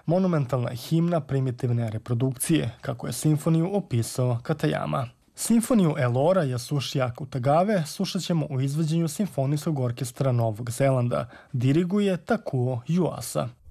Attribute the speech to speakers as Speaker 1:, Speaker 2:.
Speaker 1: monumentalna himna primitivne reprodukcije, kako je simfoniju opisao Katayama. Simfoniju Elora Yasushi Akutagave slušat ćemo u izvođenju Simfonijskog orkestra Novog Zelanda, diriguje Takuo Yuasa.